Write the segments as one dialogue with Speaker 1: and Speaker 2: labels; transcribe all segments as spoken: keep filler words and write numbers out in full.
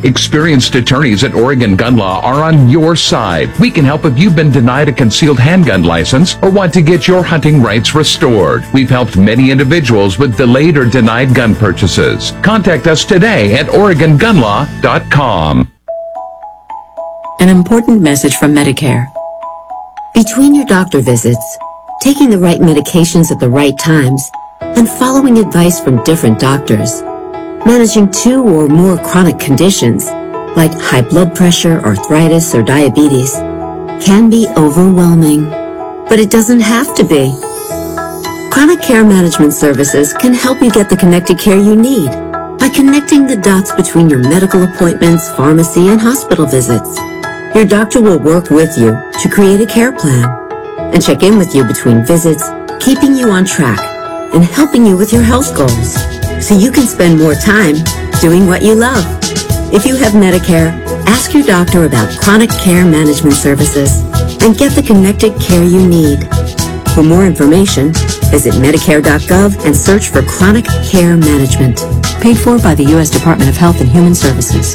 Speaker 1: Experienced attorneys at Oregon Gun Law are on your side. We can help if you've been denied a concealed handgun license or want to get your hunting rights restored. We've helped many individuals with delayed or denied gun purchases. Contact us today at Oregon Gun Law dot com.
Speaker 2: An important message from Medicare. Between your doctor visits, taking the right medications at the right times, and following advice from different doctors, managing two or more chronic conditions, like high blood pressure, arthritis, or diabetes, can be overwhelming. But it doesn't have to be. Chronic Care Management Services can help you get the connected care you need by connecting the dots between your medical appointments, pharmacy, and hospital visits. Your doctor will work with you to create a care plan and check in with you between visits, keeping you on track and helping you with your health goals, so you can spend more time doing what you love. If you have Medicare, ask your doctor about Chronic Care Management Services and get the connected care you need. For more information, visit Medicare dot gov and search for Chronic Care Management. Paid for by the U S Department of Health and Human Services.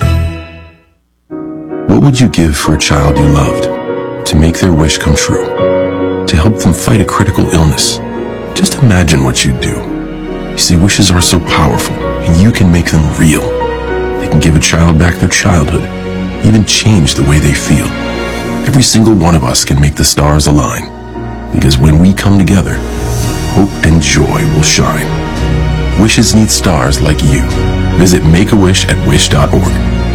Speaker 3: What would you give for a child you loved? To make their wish come true? To help them fight a critical illness? Just imagine what you'd do. You see, wishes are so powerful, and you can make them real. They can give a child back their childhood, even change the way they feel. Every single one of us can make the stars align, because when we come together, hope and joy will shine. Wishes need stars like you. Visit Make a Wish at wish dot org.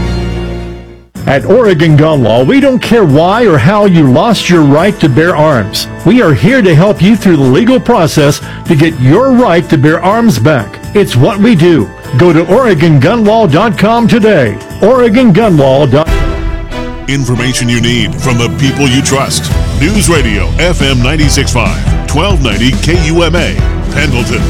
Speaker 4: At Oregon Gun Law, we don't care why or how you lost your right to bear arms. We are here to help you through the legal process to get your right to bear arms back. It's what we do. Go to Oregon Gun Law dot com today. Oregon Gun Law dot com.
Speaker 5: Information you need from the people you trust. News Radio F M ninety-six point five, twelve ninety K U M A, Pendleton.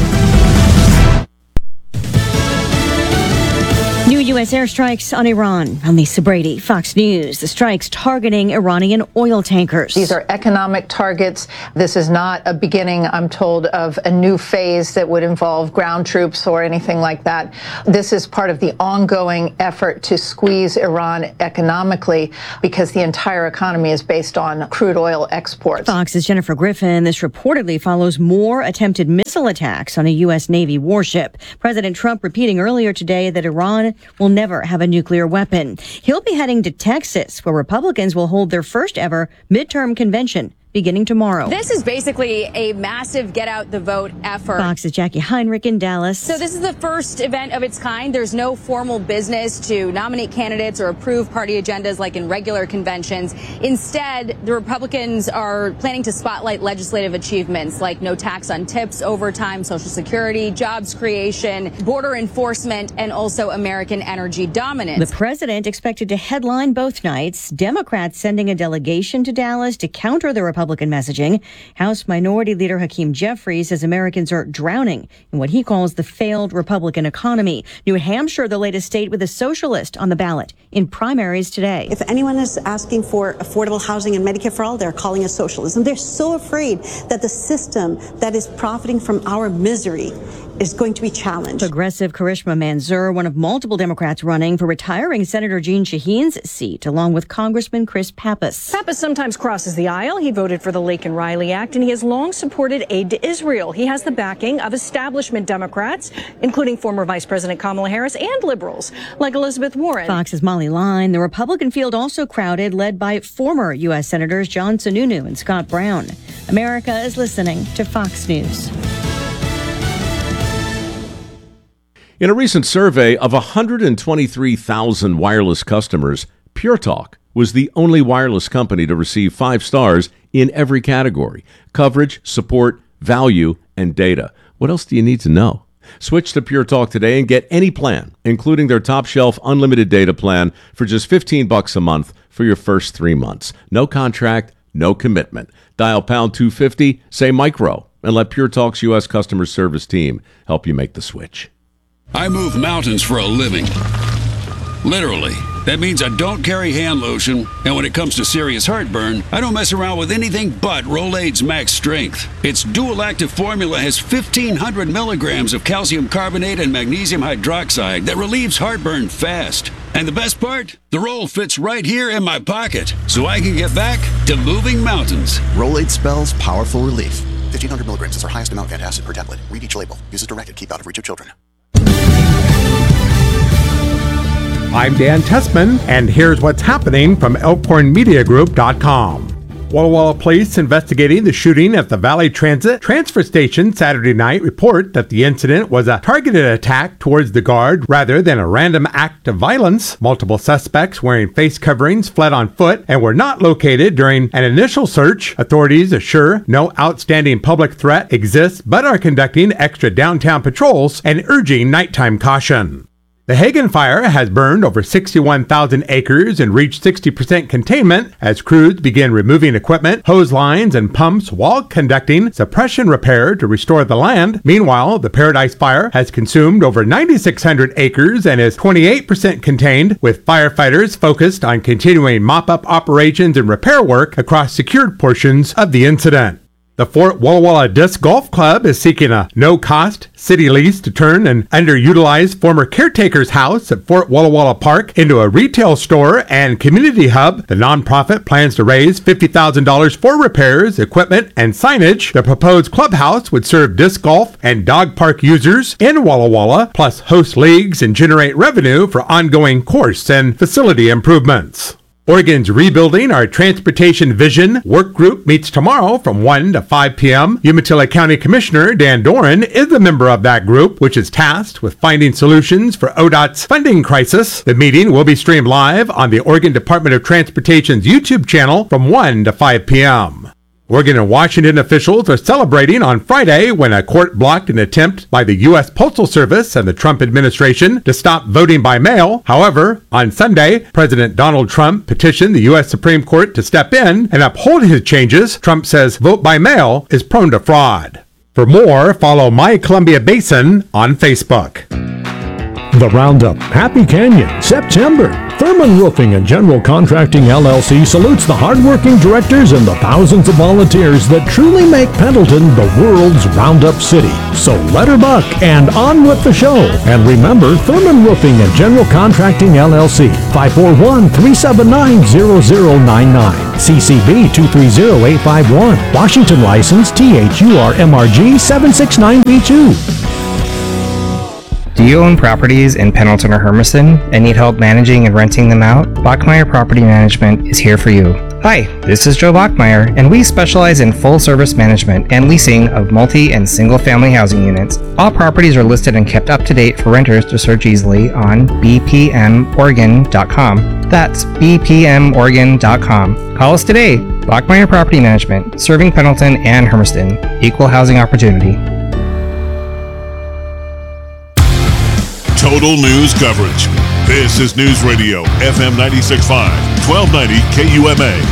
Speaker 6: New U S airstrikes on Iran. I'm Lisa Brady, Fox News. The strikes targeting Iranian oil tankers.
Speaker 7: These are economic targets. This is not a beginning, I'm told, of a new phase that would involve ground troops or anything like that. This is part of the ongoing effort to squeeze Iran economically, because the entire economy is based on crude oil exports.
Speaker 6: Fox's Jennifer Griffin. This reportedly follows more attempted missile attacks on a U S Navy warship. President Trump repeating earlier today that Iran will never have a nuclear weapon. He'll be heading to Texas, where Republicans will hold their first ever midterm convention beginning tomorrow.
Speaker 8: This is basically a massive get out the vote effort.
Speaker 6: Fox's Jackie Heinrich in Dallas.
Speaker 8: So this is the first event of its kind. There's no formal business to nominate candidates or approve party agendas like in regular conventions. Instead, the Republicans are planning to spotlight legislative achievements like no tax on tips, overtime, Social Security, jobs creation, border enforcement, and also American energy dominance.
Speaker 6: The president expected to headline both nights. Democrats sending a delegation to Dallas to counter the Republican Republican messaging. House Minority Leader Hakeem Jeffries says Americans are drowning in what he calls the failed Republican economy. New Hampshire, the latest state with a socialist on the ballot in primaries today.
Speaker 9: If anyone is asking for affordable housing and Medicare for all, they're calling it socialism. They're so afraid that the system that is profiting from our misery is going to be challenged.
Speaker 6: Progressive Karishma Manzoor, one of multiple Democrats running for retiring Senator Jeanne Shaheen's seat, along with Congressman Chris Pappas.
Speaker 10: Pappas sometimes crosses the aisle. He voted for the Laken Riley Act, and he has long supported aid to Israel. He has the backing of establishment Democrats, including former Vice President Kamala Harris and liberals like Elizabeth Warren.
Speaker 6: Fox's Molly Line. The Republican field also crowded, led by former U S Senators John Sununu and Scott Brown. America is listening to Fox News.
Speaker 11: In a recent survey of one hundred twenty-three thousand wireless customers, Pure Talk was the only wireless company to receive five stars in every category: coverage, support, value, and data. What else do you need to know? Switch to Pure Talk today and get any plan, including their top shelf unlimited data plan, for just fifteen bucks a month for your first three months. No contract, no commitment. Dial pound two fifty, say micro, and let Pure Talk's U S customer service team help you make the switch.
Speaker 12: I move mountains for a living. Literally. That means I don't carry hand lotion, and when it comes to serious heartburn, I don't mess around with anything but Rolaids Max Strength. Its dual-active formula has fifteen hundred milligrams of calcium carbonate and magnesium hydroxide that relieves heartburn fast. And the best part? The roll fits right here in my pocket, so I can get back to moving mountains.
Speaker 13: Rolade spells powerful relief. fifteen hundred milligrams is our highest amount of antacid per tablet. Read each label. Use as directed. Keep out of reach of children.
Speaker 14: I'm Dan Tessman, and here's what's happening from elkhorn media group dot com. Walla Walla police investigating the shooting at the Valley Transit transfer station Saturday night report that the incident was a targeted attack towards the guard rather than a random act of violence. Multiple suspects wearing face coverings fled on foot and were not located during an initial search. Authorities assure no outstanding public threat exists but are conducting extra downtown patrols and urging nighttime caution. The Hagen fire has burned over sixty-one thousand acres and reached sixty percent containment as crews begin removing equipment, hose lines, and pumps while conducting suppression repair to restore the land. Meanwhile, the Paradise Fire has consumed over ninety-six hundred acres and is twenty-eight percent contained, with firefighters focused on continuing mop-up operations and repair work across secured portions of the incident. The Fort Walla Walla Disc Golf Club is seeking a no-cost city lease to turn an underutilized former caretaker's house at Fort Walla Walla Park into a retail store and community hub. The nonprofit plans to raise fifty thousand dollars for repairs, equipment, and signage. The proposed clubhouse would serve disc golf and dog park users in Walla Walla, plus host leagues and generate revenue for ongoing course and facility improvements. Oregon's Rebuilding Our Transportation Vision work group meets tomorrow from one to five p.m. Umatilla County Commissioner Dan Doran is a member of that group, which is tasked with finding solutions for O D O T's funding crisis. The meeting will be streamed live on the Oregon Department of Transportation's YouTube channel from one to five p.m. Oregon and Washington officials are celebrating on Friday when a court blocked an attempt by the U S Postal Service and the Trump administration to stop voting by mail. However, on Sunday, President Donald Trump petitioned the U S Supreme Court to step in and uphold his changes. Trump says vote by mail is prone to fraud. For more, follow My Columbia Basin on Facebook.
Speaker 15: The Roundup, Happy Canyon, September. Thurman Roofing and General Contracting L L C salutes the hardworking directors and the thousands of volunteers that truly make Pendleton the world's Roundup city. So let her buck and on with the show. And remember, Thurman Roofing and General Contracting L L C, five four one, three seven nine, zero zero nine nine. C C B two three zero eight five one. Washington license T H U R M R G seven six nine B two.
Speaker 16: Do you own properties in Pendleton or Hermiston and need help managing and renting them out? Bachmeyer Property Management is here for you. Hi, this is Joe Bachmeyer, and we specialize in full-service management and leasing of multi- and single-family housing units. All properties are listed and kept up to date for renters to search easily on b p m oregon dot com. That's b p m oregon dot com. Call us today. Bachmeyer Property Management, serving Pendleton and Hermiston. Equal housing opportunity.
Speaker 5: Total news coverage. This is News Radio, F M ninety-six point five, twelve ninety K U M A.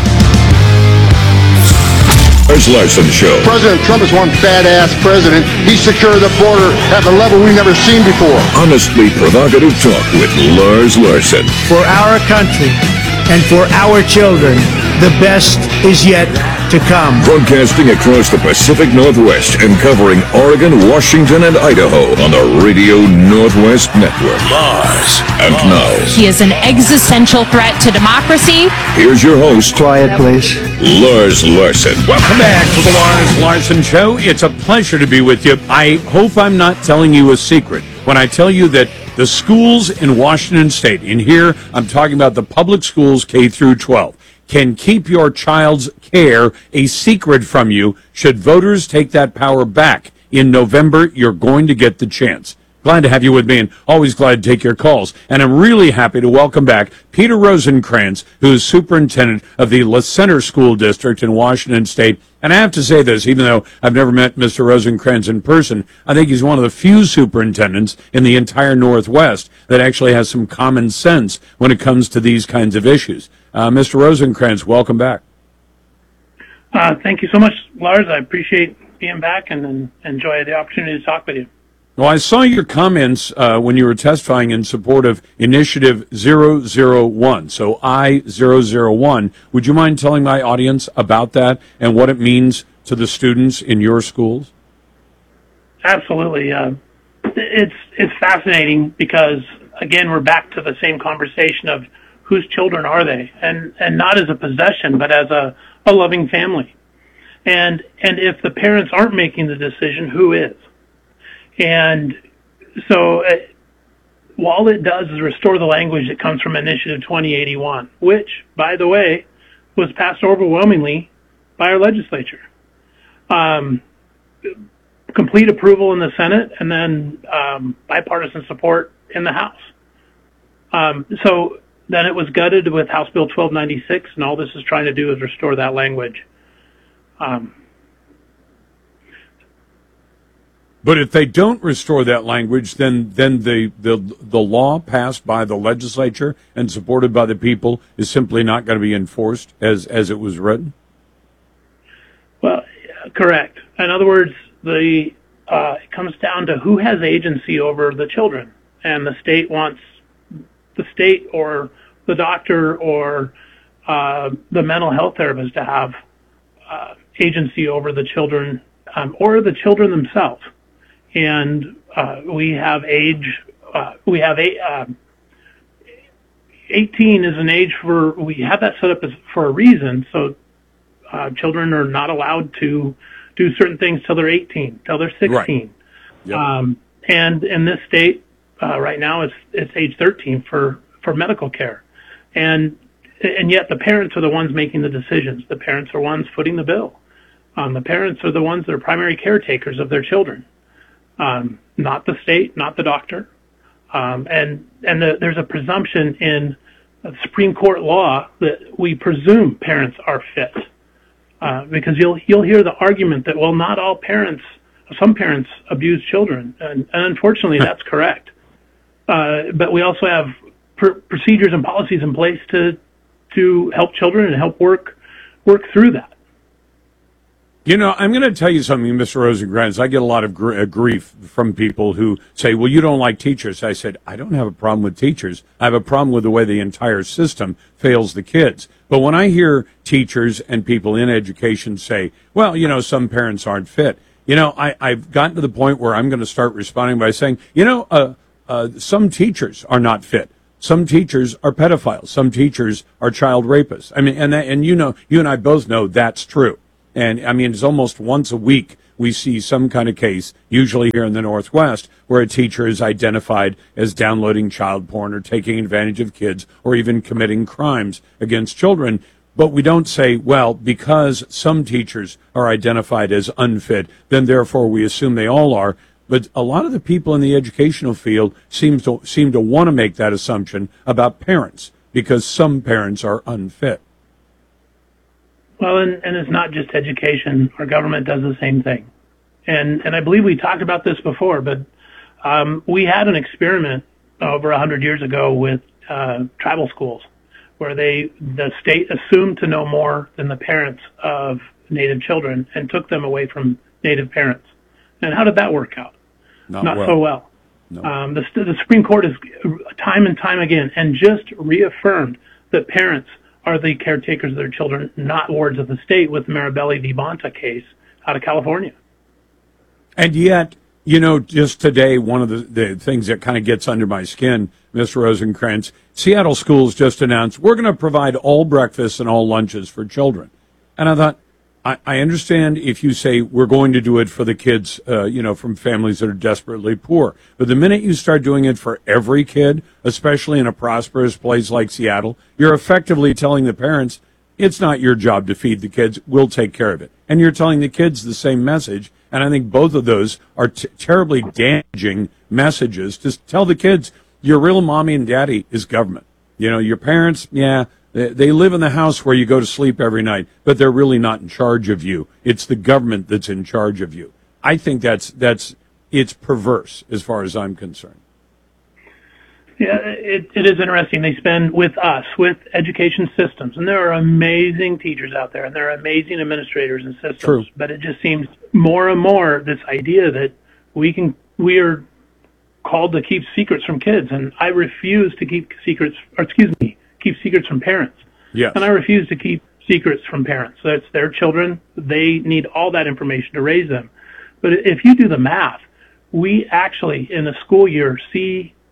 Speaker 17: Lars Larson Show.
Speaker 18: President Trump is one badass president. He secured the border at the level we've never seen before.
Speaker 17: Honestly provocative talk with Lars Larson.
Speaker 19: For our country and for our children, the best is yet to come.
Speaker 17: Broadcasting across the Pacific Northwest and covering Oregon, Washington, and Idaho on the Radio Northwest Network. Lars. And now,
Speaker 20: he is an existential threat to democracy.
Speaker 17: Here's your host.
Speaker 18: Quiet, please.
Speaker 17: Lars Larson.
Speaker 21: Welcome back to the Lars Larson Show. It's a pleasure to be with you. I hope I'm not telling you a secret when I tell you that the schools in Washington State, and here I'm talking about the public schools K through twelve, can keep your child's care a secret from you. Should voters take that power back in November, you're going to get the chance. Glad to have you with me, and always glad to take your calls. And I'm really happy to welcome back Peter Rosenkrantz, who is superintendent of the La Center School District in Washington State. And I have to say this, even though I've never met Mister Rosenkrantz in person, I think he's one of the few superintendents in the entire Northwest that actually has some common sense when it comes to these kinds of issues. Uh, Mister Rosenkrantz, welcome back.
Speaker 22: Uh, thank you so much, Lars. I appreciate being back and, and enjoy the opportunity to talk with you.
Speaker 21: Well, I saw your comments uh, when you were testifying in support of Initiative zero zero one, so I zero zero one. Would you mind telling my audience about that and what it means to the students in your schools?
Speaker 22: Absolutely. Uh, it's it's fascinating because again, we're back to the same conversation of whose children are they, and and not as a possession, but as a, a loving family. And and if the parents aren't making the decision, who is? And so uh, all it does is restore the language that comes from Initiative twenty eighty-one, which, by the way, was passed overwhelmingly by our legislature. Um, complete approval in the Senate, and then um, bipartisan support in the House. Um, so then it was gutted with House Bill twelve ninety-six, and all this is trying to do is restore that language. Um,
Speaker 21: but if they don't restore that language, then then the, the the law passed by the legislature and supported by the people is simply not going to be enforced as as it was written?
Speaker 22: Well, correct. In other words, the uh, it comes down to who has agency over the children, and the state wants the state or the doctor or uh, the mental health therapist to have uh, agency over the children um, or the children themselves. And uh, we have age, uh, we have a, uh, eighteen is an age for, we have that set up as, for a reason. So uh, children are not allowed to do certain things till they're eighteen, till they're sixteen. Right. Yep. Um, and in this state, uh, right now it's, it's age thirteen for, for medical care. And, and yet the parents are the ones making the decisions. The parents are ones footing the bill. Um, the parents are the ones that are primary caretakers of their children. Um, not the state, not the doctor. Um, and and the, there's a presumption in Supreme Court law that we presume parents are fit. Uh, because you'll you'll hear the argument that, well, not all parents, some parents abuse children. And, and unfortunately, that's correct. Uh, but we also have pr- procedures and policies in place to to help children and help work work through that.
Speaker 21: You know, I'm going to tell you something, Mister Rosenkranz. I get a lot of gr- uh, grief from people who say, well, you don't like teachers. I said, I don't have a problem with teachers. I have a problem with the way the entire system fails the kids. But when I hear teachers and people in education say, well, you know, some parents aren't fit, you know, I, I've gotten to the point where I'm going to start responding by saying, you know, uh, uh, some teachers are not fit. Some teachers are pedophiles. Some teachers are child rapists. I mean, and that, and you know, you and I both know that's true. And, I mean, it's almost once a week we see some kind of case, usually here in the Northwest, where a teacher is identified as downloading child porn or taking advantage of kids or even committing crimes against children. But we don't say, well, because some teachers are identified as unfit, then therefore we assume they all are. But a lot of the people in the educational field seem to, seem to want to make that assumption about parents, because some parents are unfit.
Speaker 22: Well, and, and it's not just education. Our government does the same thing. And and I believe we talked about this before, but um, we had an experiment over one hundred years ago with uh, tribal schools where they the state assumed to know more than the parents of Native children and took them away from Native parents. And how did that work out?
Speaker 21: Not,
Speaker 22: not
Speaker 21: well.
Speaker 22: so well.
Speaker 21: No.
Speaker 22: Um, the, the Supreme Court has time and time again and just reaffirmed that parents are the caretakers of their children, not wards of the state, with the Marabelli v. Bonta case out of California.
Speaker 21: And yet, you know, just today, one of the, the things that kind of gets under my skin, Mister Rosenkranz, Seattle schools just announced, we're going to provide all breakfasts and all lunches for children. And I thought, I, I understand if you say we're going to do it for the kids, uh, you know, from families that are desperately poor. But the minute you start doing it for every kid, especially in a prosperous place like Seattle, you're effectively telling the parents, it's not your job to feed the kids. We'll take care of it. And you're telling the kids the same message. And I think both of those are t- terribly damaging messages to tell the kids your real mommy and daddy is government. You know, your parents, yeah, they live in the house where you go to sleep every night, but they're really not in charge of you. It's the government that's in charge of you. I think that's, that's, it's perverse as far as I'm concerned.
Speaker 22: Yeah, it, it is interesting. They spend with us, with education systems, and there are amazing teachers out there, and there are amazing administrators and systems.
Speaker 21: True.
Speaker 22: But it just seems more and more this idea that we can, we are called to keep secrets from kids, and I refuse to keep secrets, or excuse me, keep secrets from parents.
Speaker 21: Yes.
Speaker 22: And I refuse to keep secrets from parents. That's their children. They need all that information to raise them. But if you do the math, we actually in a school year see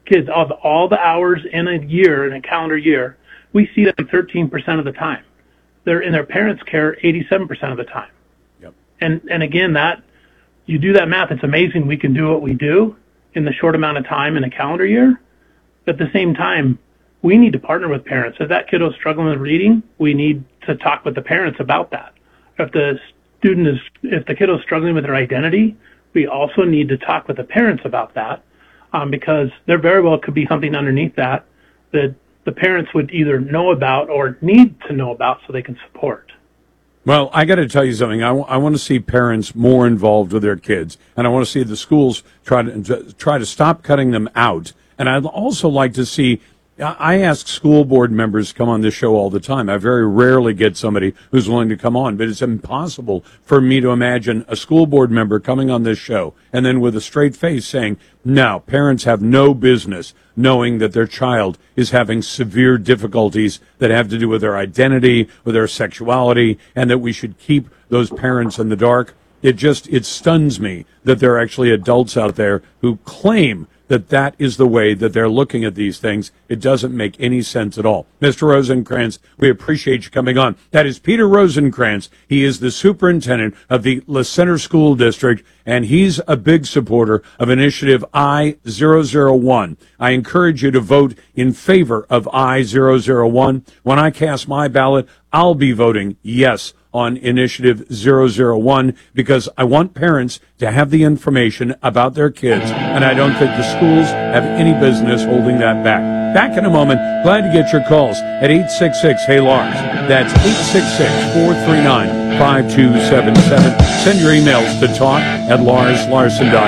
Speaker 22: kids, of all the hours in a year, in a calendar year, we see them thirteen percent of the time. They're in their parents' care eighty-seven percent of the time.
Speaker 21: Yep. And
Speaker 22: and again, that you do that math, it's amazing we can do what we do in the short amount of time in a calendar year. But at the same time, we need to partner with parents. If that kiddo's struggling with reading, we need to talk with the parents about that. If the student is, if the kiddo's struggling with their identity, we also need to talk with the parents about that, um, because there very well could be something underneath that that the parents would either know about or need to know about so they can support.
Speaker 21: Well, I got to tell you something. I, w- I want to see parents more involved with their kids, and I want to see the schools try to, to try to stop cutting them out. And I'd also like to see. I ask school board members to come on this show all the time. I very rarely get somebody who's willing to come on, but it's impossible for me to imagine a school board member coming on this show and then with a straight face saying, no, parents have no business knowing that their child is having severe difficulties that have to do with their identity, with their sexuality, and that we should keep those parents in the dark. It just, it stuns me that there are actually adults out there who claim that that is the way that they're looking at these things. It doesn't make any sense at all. Mister Rosencrantz, we appreciate you coming on. That is Peter Rosencrantz. He is the superintendent of the La Center School District, and he's a big supporter of Initiative I zero zero one. I encourage you to vote in favor of I zero zero one. When I cast my ballot, I'll be voting yes on Initiative zero zero one because I want parents to have the information about their kids, and I don't think the schools have any business holding that back. Back in a moment. Glad to get your calls at eight six six, hey Lars. That's eight six six, four three nine, five two seven seven. Send your emails to talk at lars larson dot